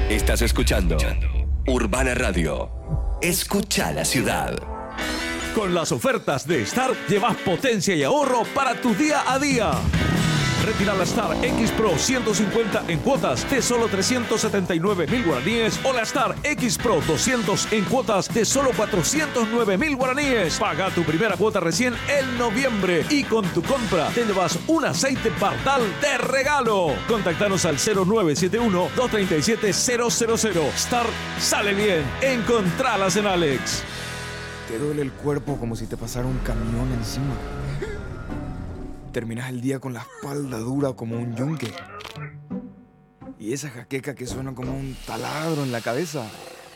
Estás escuchando Urbana Radio. Escucha la ciudad. Con las ofertas de Star llevas potencia y ahorro para tu día a día. Retira la Star X Pro 150 en cuotas de solo 379.000 guaraníes o la Star X Pro 200 en cuotas de solo 409.000 guaraníes. Paga tu primera cuota recién en noviembre y con tu compra te llevas un aceite Pardal de regalo. Contactanos al 0971-237-000. Star sale bien. Encontralas en Alex. Te duele el cuerpo como si te pasara un camión encima. Terminas el día con la espalda dura como un yunque. Y esa jaqueca que suena como un taladro en la cabeza.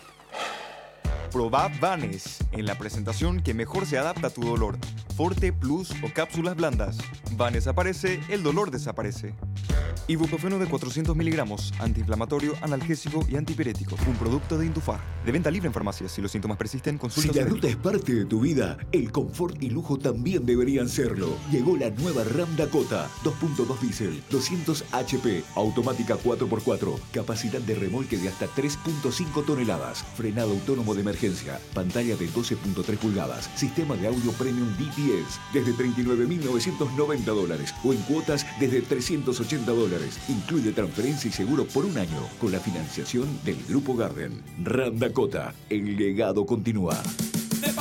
Probá Vanes en la presentación que mejor se adapta a tu dolor. Forte, Plus o cápsulas blandas. Vanes aparece, el dolor desaparece. Ibuprofeno de 400 miligramos, antiinflamatorio, analgésico y antipirético. Un producto de Indufar. De venta libre en farmacias. Si los síntomas persisten, consulta. Si la ruta es parte de tu vida, el confort y lujo también deberían serlo. Llegó la nueva Ram Dakota, 2.2 diésel, 200 HP, automática 4x4, capacidad de remolque de hasta 3.5 toneladas, frenado autónomo de emergencia, pantalla de 12.3 pulgadas, sistema de audio premium DTS, desde $39.990 o en cuotas desde $380. Incluye transferencia y seguro por un año con la financiación del Grupo Garden. Ram Dakota, el legado continúa.